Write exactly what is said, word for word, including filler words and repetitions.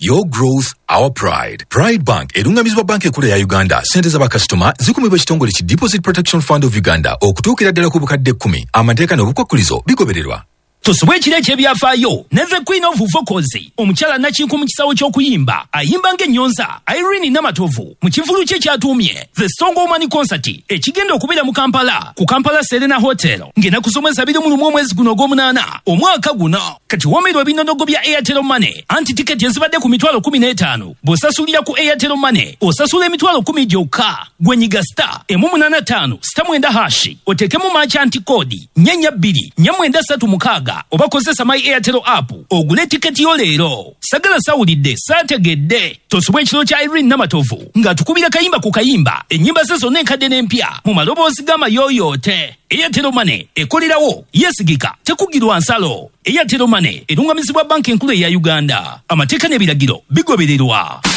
Your growth, our pride. Pride Bank erungamizibwa banka ekkulu ya Uganda. Sente z'abakasitoma zikumibwa ekitongole ki Deposit Protection Fund of Uganda okutuukira ddala ku bukadde kkumi. Amateeka n'obukwakkulizo bigobererwa. Tosubwe ekiro eky'ebyafaayo ne the Queen of Vocals omukyala Nakinku mu kisawo ky'okuyimba ayimba ng'ennyonza Irene Namatovu mu kivulu kye kyatuumye The Song Woman Concert ekigenda okubeera mu Kampala ku Kampala Serena Hotel ng'ennaku z'omwezi abiri mu lumu omwezi guno ogw'omunaana omwaka guno. Kati woomerwa ebinnonogo bya Airtel Money anti tiketi ezibadde ku mitwalo kumi n'etaano bw'osasulira ku Airtel Money osasula emitwalo kumi gyokka. Gwenyiga star emu munaana ttaano sita mwenda hashi oteekemu merchant code nnyenya bbiri nnya mwenda ssatu mukaaga oba kozesa My Airtel app ogule tiketi yo leero. Sagala sawulidde saategedde. Tosubwa ekiro kya Irene Namatovu ng'atukubira kayimba ku kayimba ennyimba ze zonna enkadde n'empya mu maloboozi g'amayooyoote. Airtel Money ekolerawo yeesigika tekugirwa nsalo. Airtel Money erungamizibwa banka enkulu eya Uganda. Amateeka n'ebiragiro bigobererwa.